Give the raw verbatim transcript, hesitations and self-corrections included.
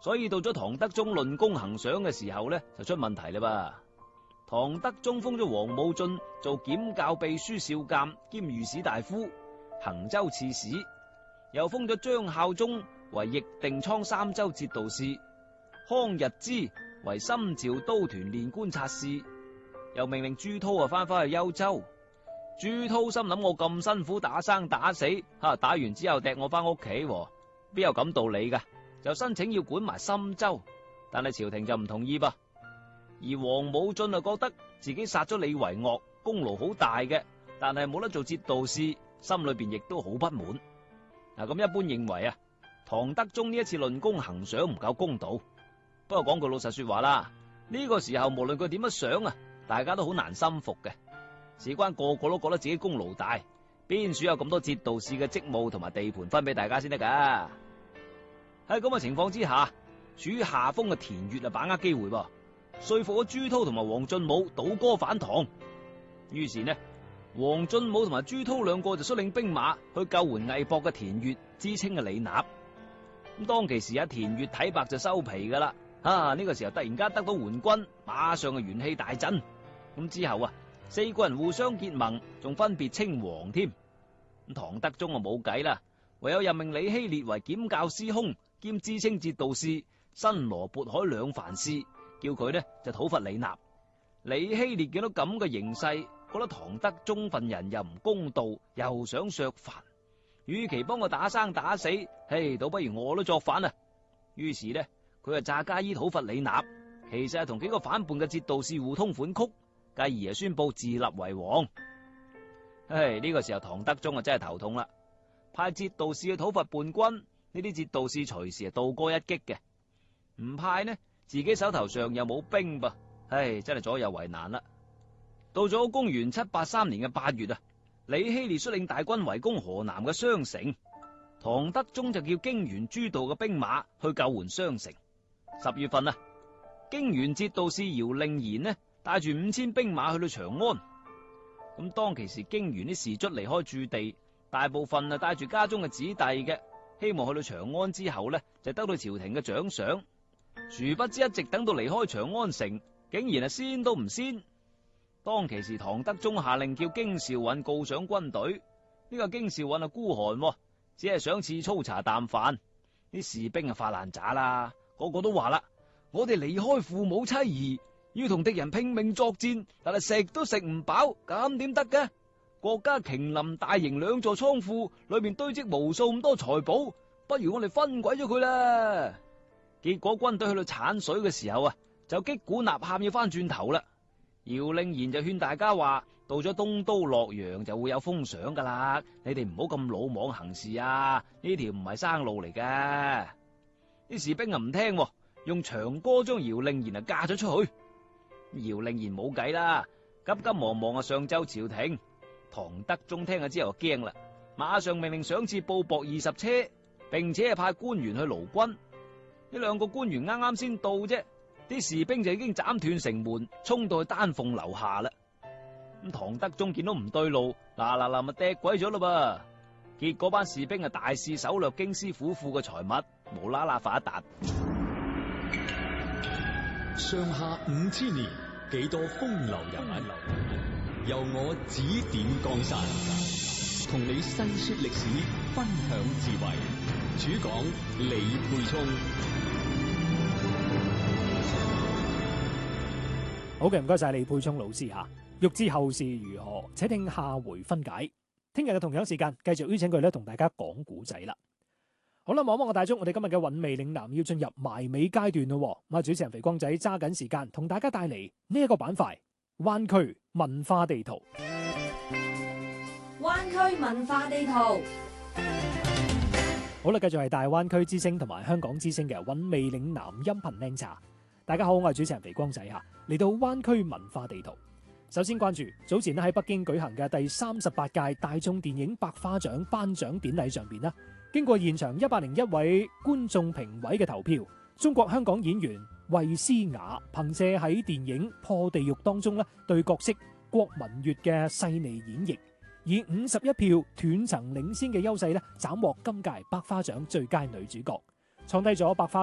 所以到咗唐德宗論功行賞嘅時候咧，就出問題啦噃。唐德宗封咗王武進做檢校秘書少監兼御史大夫、衡州刺史，又封咗張孝忠為易定倉三州節度使，康日之為深趙都團練觀察使，又命令朱濤啊翻返去幽州。朱濤心諗，我咁辛苦打生打死，吓打完之後掟我翻屋企，邊有咁道理噶？就申請要管埋深州，但係朝廷就唔同意噃。而王武進啊覺得自己殺咗李維岳，功勞好大嘅，但係冇得做節度使，心裏邊亦都好不滿。嗱，咁一般認為啊，唐德宗呢一次論功行賞唔夠公道。不過講句老實說話啦，呢個時候無論佢點樣想啊，大家都好難心服嘅。事關個個都覺得自己功勞大，邊處有咁多節度使嘅職務同埋地盤分俾大家先得噶？喺咁嘅情況之下，處於下風嘅田悦啊，把握機會噃，說服咗朱濤同埋王進武倒戈反唐。於是呢，王進武同埋朱濤兩個就率領兵馬去救援魏博嘅田悦，知青嘅李納。咁當其時啊，田悦睇白就收皮噶啦。啊，呢個時候突然間得到援軍，馬上嘅元氣大振。咁之後啊，四個人互相結盟，仲分別稱王添。咁唐德宗啊冇計啦，唯有任命李希烈為檢校司空兼知青節度使，新羅渤海兩藩事，叫佢呢就討伐李納。李希烈見到咁嘅形勢，覺得唐德宗份人又唔公道，又想削藩，與其幫我打生打死，嘿，倒不如我都作反啊！於是呢，佢就詐假意討伐李納，其實係同幾個反叛嘅節度使互通款曲，繼而啊宣布自立為王。唉，呢個時候唐德宗啊真係頭痛啦，派節度使去討伐叛軍，呢啲節度使隨時係倒戈一擊嘅；唔派呢，自己手頭上又冇兵噃，唉，真係左右為難啦。到咗公元七八三年嘅八月啊，李希烈率領大軍圍攻河南嘅商城，唐德宗就叫涇原諸道嘅兵馬去救援商城。十月份啊，涇原節度使姚令賢呢帶住五千兵馬去到長安。咁當其時涇原啲士卒離開駐地，大部分啊帶住家中嘅子弟嘅，希望去到長安之後呢就得到朝廷嘅獎賞。殊不知一直等到離開長安城，竟然係先都唔先。當其時唐德宗下令叫京兆尹告上軍隊，呢個京兆尹啊孤寒，只係想賜粗茶淡飯。啲士兵啊發爛渣啦，個個都話啦：我哋離開父母妻兒，要同敵人拼命作戰，但係食都食唔飽，咁點得嘅？國家瓊林大營兩座倉庫裏面堆積無數咁多財寶，不如我哋分鬼咗佢啦！結果軍隊去到產水嘅時候啊，就擊鼓吶喊要翻轉頭啦。姚令賢就勸大家話：到咗東都洛陽就會有封賞噶啦，你哋唔好咁魯莽行事啊！呢條唔係生路嚟嘅。啲士兵啊唔聽，用長歌將姚令賢啊嫁咗出去。姚令賢冇計啦，急急忙忙啊上奏朝廷。唐德宗聽咗之後驚啦，馬上命令賞賜布帛二十車，並且係派官員去勞軍。呢兩個官員啱啱先到啫，啲士兵就已經斬斷城門，衝到去丹鳳樓下啦。咁唐德宗見到唔對路，嗱嗱嗱咪掟鬼咗咯噃。結果班士兵啊大肆搜掠京師府庫嘅財物，無啦啦發一達。 上下五千年，幾多風流人物，由我指點江山，同你細說歷史，分享智慧。主講李沛聰。 好嘅，唔該晒李沛聰老師吓。欲知後事如何，且聽下回分解。聽日嘅同樣時間，繼續邀請佢咧同大家講古仔啦。好啦，望望個大鐘，我哋今日嘅韻味嶺南要進入埋尾階段咯。咁啊，主持人肥光仔揸緊時間，同大家帶嚟呢一個板塊——灣區文化地圖。 灣區文化地圖。 好啦，繼續係大灣區之聲同埋香港之聲嘅韻味嶺南音頻靚茶。大家好，我係主持人肥光仔吓，嚟到灣區文化地圖。首先關注早前喺北京舉行嘅第三十八屆大眾電影百花獎頒獎典禮上邊啦，經過現場一百零一位觀眾評委嘅投票，中國香港演員衛詩雅憑借喺電影《破地獄》當中咧對角色郭文悅嘅細膩演繹，以五十一票斷層領先嘅優勢咧，斬獲今屆百花獎最佳女主角，創低咗百花